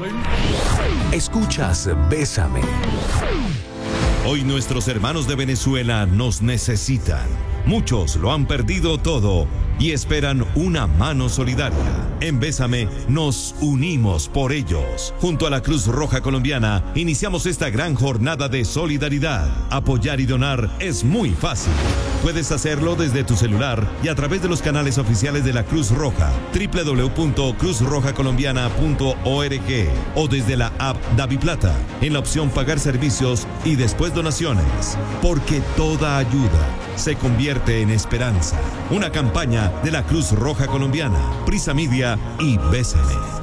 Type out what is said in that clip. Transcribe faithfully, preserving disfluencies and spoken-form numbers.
Escuchas Bésame. Hoy nuestros hermanos de Venezuela nos necesitan. Muchos lo han perdido todo y esperan una mano solidaria. En Bésame nos unimos por ellos. Junto a la Cruz Roja Colombiana iniciamos esta gran jornada de solidaridad. Apoyar y donar es muy fácil. Puedes hacerlo desde tu celular y a través de los canales oficiales de la Cruz Roja, doble u doble u doble u punto cruz roja colombiana punto org, o desde la app DaviPlata en la opción Pagar servicios y después donaciones. Porque toda ayuda se convierte en esperanza. Una campaña de la Cruz Roja Colombiana, Prisa Media y Bésame.